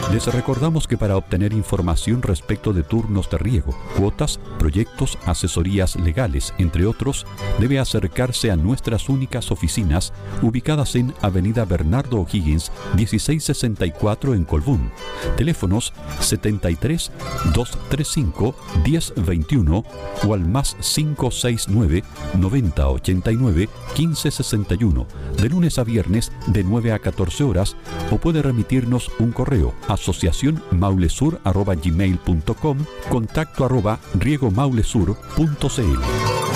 Les recordamos que para obtener información respecto de turnos de riego, cuotas, proyectos, asesorías legales, entre otros, debe acercarse a nuestras únicas oficinas ubicadas en Avenida Bernardo O'Higgins, 1664 en Colbún. Teléfonos 73 235 1021 o al más 569 90 89 15 61, de lunes a viernes de 9 a 14 horas, o puede remitirnos un correo asociacionmaulesur@gmail.com, contacto @riegomaulesur.cl.